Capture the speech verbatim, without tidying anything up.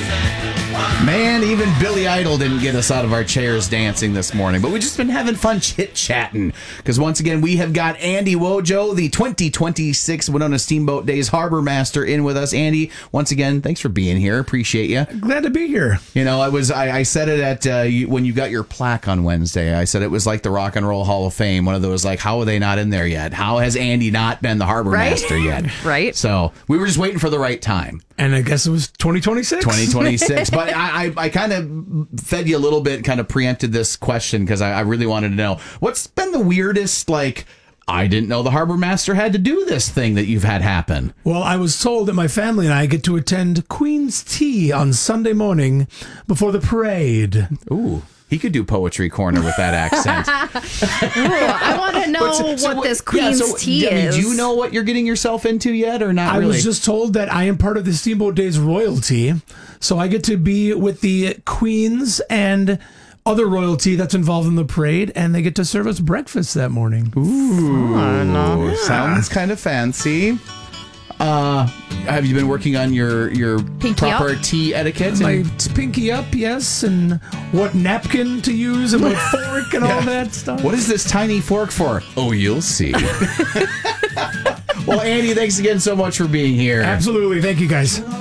Man, even Billy Idol didn't get us out of our chairs dancing this morning, but we've just been having fun chit-chatting because once again, we have got Andy Wojo, the twenty twenty-six Winona Steamboat Days Harbor Master, in with us. Andy, once again, thanks for being here. Appreciate you. Glad to be here. You know, I was I, I said it at uh, you, when you got your plaque on Wednesday. I said it was like the Rock and Roll Hall of Fame. One of those like, how are they not in there yet? How has Andy not been the Harbor Right? Master yet? Right. So we were just waiting for the right time. And I guess it was twenty twenty-six? twenty twenty-six. But I, I, I kind of fed you a little bit, kind of preempted this question because I, I really wanted to know what's been the weirdest, like, I didn't know the Harbor Master had to do this thing that you've had happen. Well, I was told that my family and I get to attend Queen's Tea on Sunday morning before the parade. Ooh. He could do Poetry Corner with that accent. Ooh, I want to know But so- so what, what- this yeah, Queen's so, tea I mean, is. do you know what you're getting yourself into yet or not I really? was just told that I am part of the Steamboat Days royalty, so I get to be with the queens and other royalty that's involved in the parade, and they get to serve us breakfast that morning. Ooh, yeah. Sounds kind of fancy. Uh, have you been working on your your Pinky proper up? tea etiquette? My And- pinky up, yes, and what napkin to use and what fork and all that stuff. What is this tiny fork for? Oh, you'll see. Well, Andy, thanks again so much for being here. Absolutely. Thank you, guys.